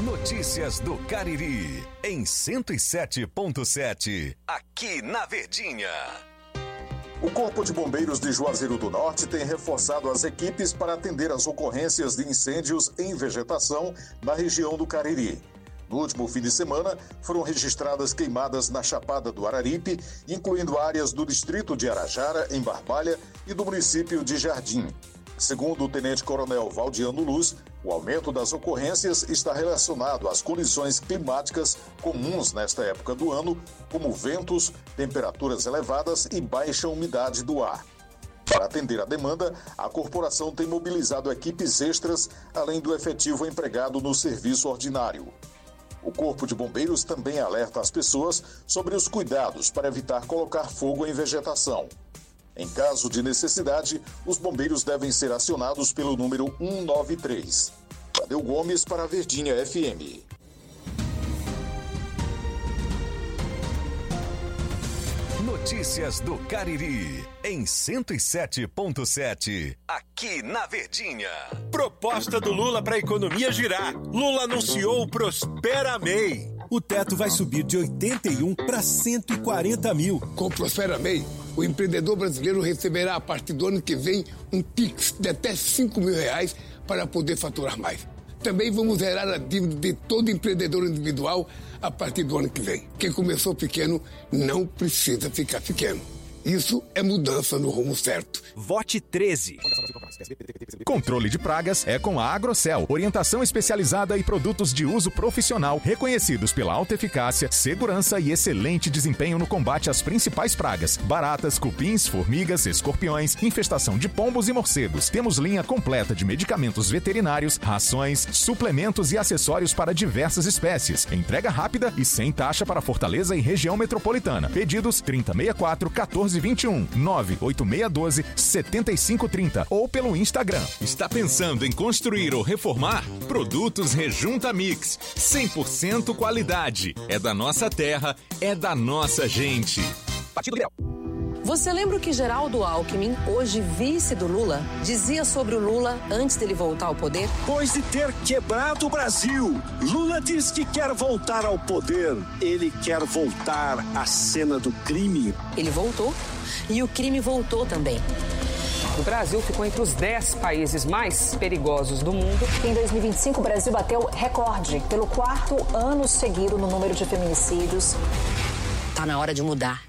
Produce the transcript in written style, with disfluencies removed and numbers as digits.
Notícias do Cariri, em 107.7, aqui na Verdinha. O Corpo de Bombeiros de Juazeiro do Norte tem reforçado as equipes para atender as ocorrências de incêndios em vegetação na região do Cariri. No último fim de semana, foram registradas queimadas na Chapada do Araripe, incluindo áreas do distrito de Arajara, em Barbalha, e do município de Jardim. Segundo o tenente-coronel Valdiano Luz, o aumento das ocorrências está relacionado às condições climáticas comuns nesta época do ano, como ventos, temperaturas elevadas e baixa umidade do ar. Para atender a demanda, a corporação tem mobilizado equipes extras, além do efetivo empregado no serviço ordinário. O Corpo de Bombeiros também alerta as pessoas sobre os cuidados para evitar colocar fogo em vegetação. Em caso de necessidade, os bombeiros devem ser acionados pelo número 193. Tadeu Gomes para a Verdinha FM. Notícias do Cariri, em 107.7, aqui na Verdinha. Proposta do Lula para a economia girar. Lula anunciou o Prospera MEI. O teto vai subir de 81 para 140 mil. Com o Prospera MEI, o empreendedor brasileiro receberá a partir do ano que vem um Pix de até R$5.000 para poder faturar mais. Também vamos zerar a dívida de todo empreendedor individual a partir do ano que vem. Quem começou pequeno não precisa ficar pequeno. Isso é mudança no rumo certo. Vote 13. Controle de pragas é com a Agrocel. Orientação especializada e produtos de uso profissional reconhecidos pela alta eficácia, segurança e excelente desempenho no combate às principais pragas: baratas, cupins, formigas, escorpiões, infestação de pombos e morcegos. Temos linha completa de medicamentos veterinários, rações, suplementos e acessórios para diversas espécies. Entrega rápida e sem taxa para Fortaleza e região metropolitana. Pedidos 3064-1421, 98612-7530 ou pelo Instagram. Está pensando em construir ou reformar? Produtos Rejunta Mix. 100% qualidade. É da nossa terra, é da nossa gente. Partido Liberal. Você lembra o que Geraldo Alckmin, hoje vice do Lula, dizia sobre o Lula antes dele voltar ao poder? Depois de ter quebrado o Brasil, Lula diz que quer voltar ao poder. Ele quer voltar à cena do crime. Ele voltou e o crime voltou também. O Brasil ficou entre os 10 países mais perigosos do mundo. Em 2025, o Brasil bateu recorde pelo 4º ano seguido no número de feminicídios. Tá na hora de mudar.